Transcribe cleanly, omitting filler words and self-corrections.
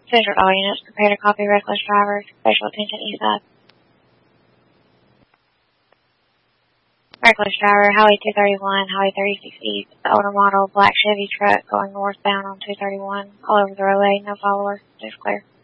Central all units, prepare to copy reckless driver. Special attention east side. Reckless driver, Highway 231, Highway 36 East. The older model black Chevy truck going northbound on 231. All over the roadway, no followers. Just clear.